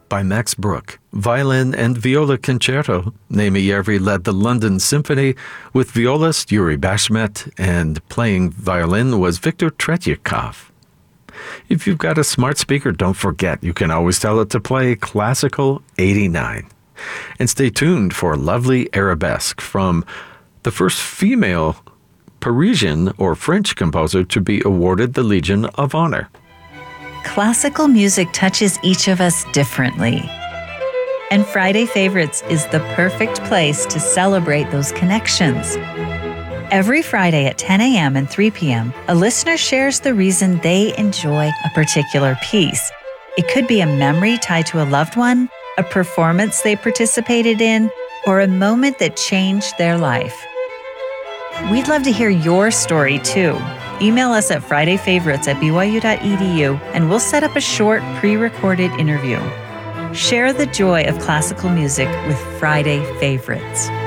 by Max Bruch. Violin and viola concerto. Naima Järvi led the London Symphony with violist Yuri Bashmet, and playing violin was Viktor Tretyakov. If you've got a smart speaker, don't forget, you can always tell it to play Classical 89. And stay tuned for lovely arabesque from the first female Parisian or French composer to be awarded the Legion of Honor. Classical music touches each of us differently. And Friday Favorites is the perfect place to celebrate those connections. Every Friday at 10 a.m. and 3 p.m., a listener shares the reason they enjoy a particular piece. It could be a memory tied to a loved one, a performance they participated in, or a moment that changed their life. We'd love to hear your story too. Email us at fridayfavorites@byu.edu and we'll set up a short pre-recorded interview. Share the joy of classical music with Friday Favorites.